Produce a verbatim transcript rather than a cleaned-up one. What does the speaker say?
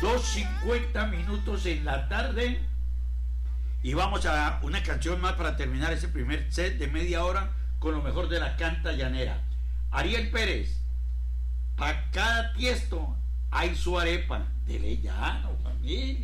dos cincuenta minutos en la tarde. Y vamos a una canción más para terminar ese primer set de media hora con lo mejor de la canta llanera. Ariel Pérez, pa' cada tiesto hay su arepa. Dele llano, familia.